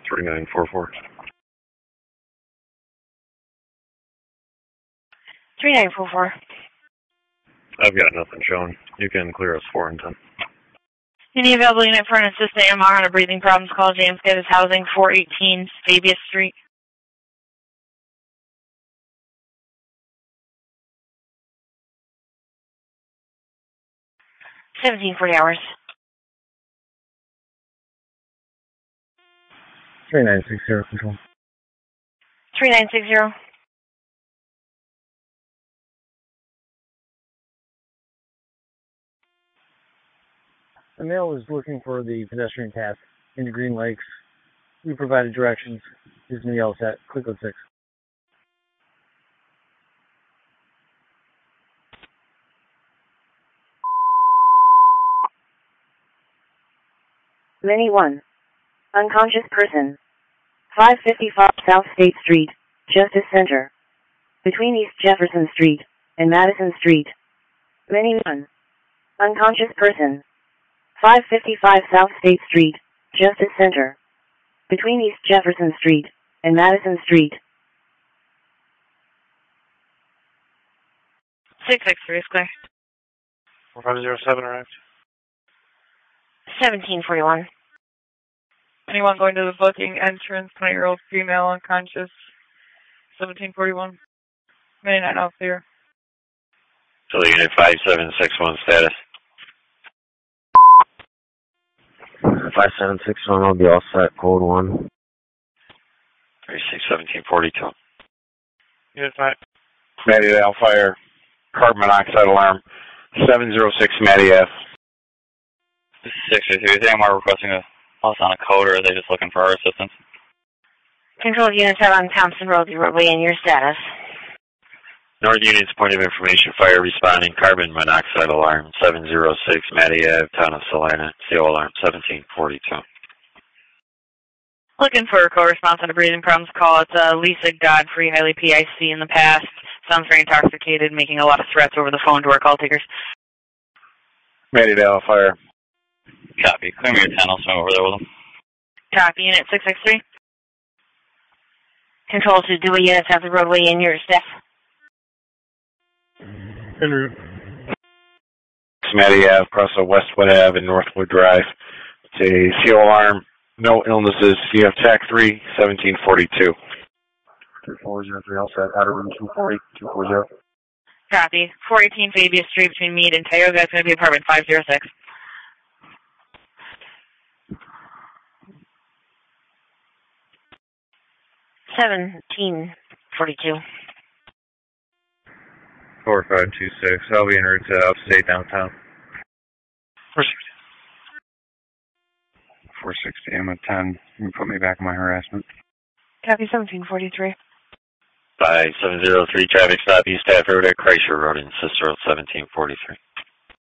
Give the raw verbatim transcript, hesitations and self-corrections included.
three nine four four. three nine four four. I've got nothing shown. You can clear us four and ten. Any available unit for an assistant M R on a breathing problems, call James Geddes Housing, four eighteen Fabius Street. seventeen forty hours. three nine six zero control. three nine six zero. The male is looking for the pedestrian path into Green Lakes. We provided directions. He's going to yell at Quick Code six. Mini one. Unconscious person. five fifty-five South State Street, Justice Center. Between East Jefferson Street and Madison Street. Mini one. Unconscious person. five fifty-five South State Street, Justice Center. Between East Jefferson Street and Madison Street. six six three is clear. four five zero seven arrived. seventeen forty-one. Anyone going to the booking entrance, twenty-year-old female unconscious, seventeen forty-one. Mini nine all clear. So unit five seven six one status. five seven six one, I'll be all set, code one. three six seventeen forty-two. Unit five. Matty Al fire. Carbon monoxide alarm. seven zero six Matty F. This is six two three. Is anyone requesting a us on a code, or are they just looking for our assistance? Control units out on Thompson Road, the roadway, and your status. North Union's point of information, fire responding, carbon monoxide alarm, seven zero six Matty Ave, town of Salina, C O alarm, seventeen forty-two. Looking for a co-response on a breathing problems call. It's uh, Lisa Godfrey, highly P I C in the past. Sounds very intoxicated, making a lot of threats over the phone to our call takers. Matty Al fire. Copy. Clear me your ten, I'll swim over there with them. Copy, unit six six three. Control to Dewey units at the roadway in your staff. En route. Matty Ave, across the Westwood Ave and Northwood Drive. It's a C O alarm, no illnesses. You have T A C three, seventeen forty-two. two four zero three, all set. Outer room two forty, two forty. Copy. four eighteen Fabius Street between Meade and Tioga. It's going to be apartment five zero six. seventeen forty-two. four five two six. I'll be en route to upstate downtown. four sixty. four sixty, I'm at ten. You can put me back in my harassment. Copy seventeen forty-three. By seven zero three, traffic stop East Half Road at Kreischer Road in Sister Road, seventeen forty-three.